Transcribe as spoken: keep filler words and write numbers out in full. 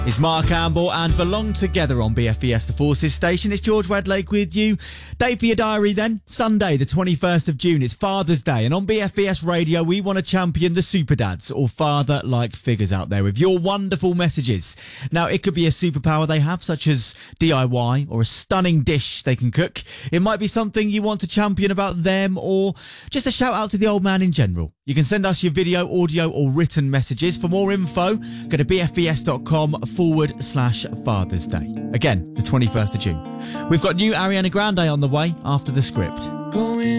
It's Mark Campbell and Belong Together on B F B S The Forces station. It's George Wedlake with you. Date for your diary then. Sunday the twenty-first of June. It's Father's Day, and on B F B S Radio we want to champion the super dads or father-like figures out there with your wonderful messages. Now it could be a superpower they have, such as D I Y, or a stunning dish they can cook. It might be something you want to champion about them, or just a shout out to the old man in general. You can send us your video, audio or written messages. For more info, go to bfbs.com forward slash Father's Day. Again, the twenty-first of June. We've got new Ariana Grande on the way after the script. Going